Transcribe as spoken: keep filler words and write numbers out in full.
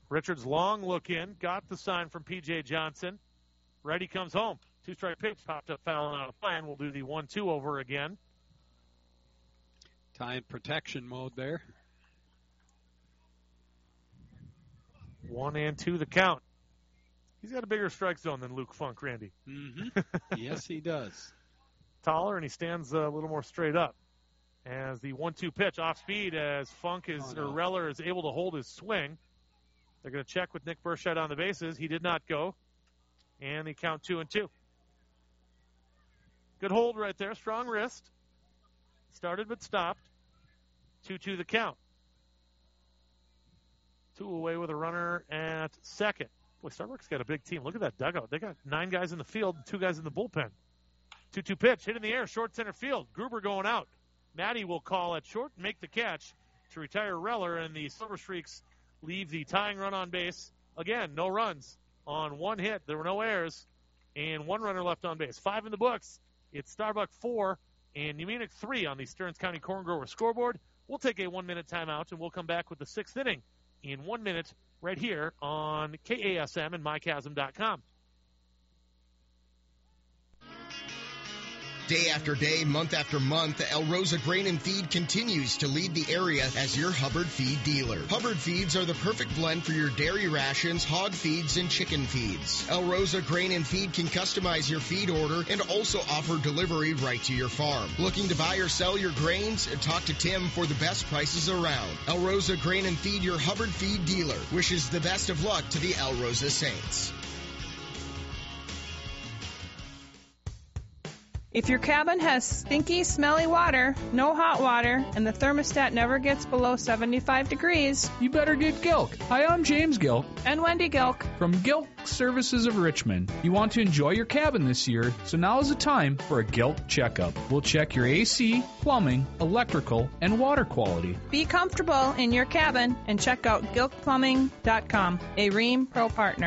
Richards long look in, got the sign from P J Johnson. Righty comes home. Two-strike pitch, popped up, foul out of plan. We'll do the one two over again. Time protection mode there. One and two the count. He's got a bigger strike zone than Luke Funk, Randy. Mm-hmm. Yes, he does. Taller, and he stands a little more straight up. As the one two pitch off speed, as Funk is, oh, no. or Reller is able to hold his swing. They're going to check with Nick Burchett on the bases. He did not go. And they count two and two. Good hold right there. Strong wrist. Started but stopped. two two the count. Two away with a runner at second. Boy, Starbuck's got a big team. Look at that dugout. They got nine guys in the field and two guys in the bullpen. two two pitch. Hit in the air. Short center field. Gruber going out. Maddie will call at short and make the catch to retire Reller, and the Silver Streaks leave the tying run on base. Again, no runs on one hit. There were no errors, and one runner left on base. Five in the books. It's Starbuck four and New Munich three on the Stearns County Corn Grower scoreboard. We'll take a one-minute timeout, and we'll come back with the sixth inning in one minute right here on K A S M and my chasm dot com. Day after day, month after month, El Rosa Grain and Feed continues to lead the area as your Hubbard Feed dealer. Hubbard Feeds are the perfect blend for your dairy rations, hog feeds, and chicken feeds. El Rosa Grain and Feed can customize your feed order and also offer delivery right to your farm. Looking to buy or sell your grains? Talk to Tim for the best prices around. El Rosa Grain and Feed, your Hubbard Feed dealer, wishes the best of luck to the El Rosa Saints. If your cabin has stinky, smelly water, no hot water, and the thermostat never gets below seventy-five degrees, you better get Gilk. Hi, I'm James Gilk. And Wendy Gilk. From Gilk Services of Richmond. You want to enjoy your cabin this year, so now is the time for a Gilk checkup. We'll check your A C, plumbing, electrical, and water quality. Be comfortable in your cabin and check out gilk plumbing dot com, a Rheem Pro partner.